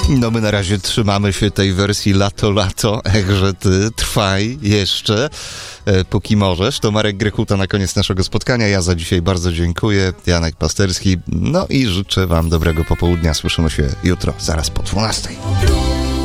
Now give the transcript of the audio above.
No my na razie trzymamy się tej wersji lato, echże ty, trwaj jeszcze, póki możesz. To Marek Grechuta na koniec naszego spotkania. Ja za dzisiaj bardzo dziękuję. Janek Pasterski. No i życzę wam dobrego popołudnia. Słyszymy się jutro, zaraz po 12:00.